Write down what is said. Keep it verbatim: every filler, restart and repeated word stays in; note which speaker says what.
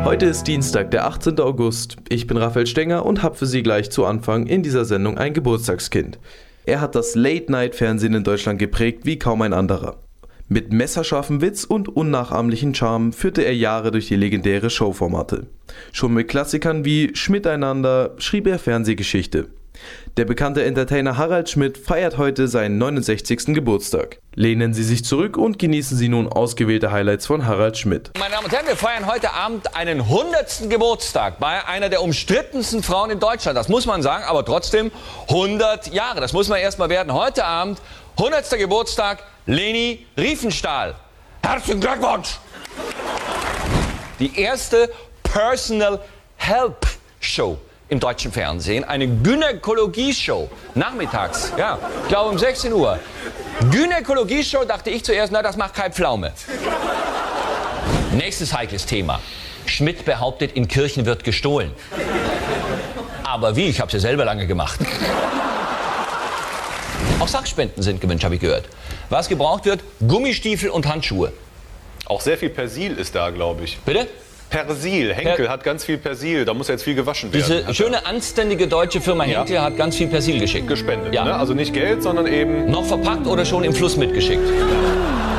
Speaker 1: Heute ist Dienstag, der achtzehnte August. Ich bin Raphael Stenger und habe für Sie gleich zu Anfang in dieser Sendung ein Geburtstagskind. Er hat das Late-Night-Fernsehen in Deutschland geprägt wie kaum ein anderer. Mit messerscharfem Witz und unnachahmlichen Charme führte er Jahre durch die legendäre Showformate. Schon mit Klassikern wie Schmiteinander schrieb er Fernsehgeschichte. Der bekannte Entertainer Harald Schmidt feiert heute seinen neunundsechzigsten Geburtstag. Lehnen Sie sich zurück und genießen Sie nun ausgewählte Highlights von Harald Schmidt.
Speaker 2: Meine Damen und Herren, wir feiern heute Abend einen hundertsten Geburtstag bei einer der umstrittensten Frauen in Deutschland. Das muss man sagen, aber trotzdem hundert Jahre. Das muss man erst mal werden. Heute Abend, hundertster Geburtstag, Leni Riefenstahl. Herzlichen Glückwunsch! Die erste Personal Help Show im deutschen Fernsehen, eine Gynäkologie-Show, nachmittags, ja, ich glaube um sechzehn Uhr. Gynäkologie-Show, dachte ich zuerst, na, das macht Kai Pflaume. Nächstes heikles Thema. Schmidt behauptet, in Kirchen wird gestohlen. Aber wie? Ich habe es ja selber lange gemacht. Auch Sachspenden sind gewünscht, habe ich gehört. Was gebraucht wird, Gummistiefel und Handschuhe.
Speaker 3: Auch sehr viel Persil ist da, glaube ich.
Speaker 2: Bitte?
Speaker 3: Persil. Henkel
Speaker 2: Per
Speaker 3: hat ganz viel Persil. Da muss jetzt viel gewaschen werden.
Speaker 2: Diese schöne, anständige deutsche Firma Henkel
Speaker 3: Ja.
Speaker 2: hat ganz viel Persil geschickt.
Speaker 3: Gespendet.
Speaker 2: Ja.
Speaker 3: Ne? Also nicht Geld, sondern eben...
Speaker 2: Noch verpackt oder schon im Fluss mitgeschickt?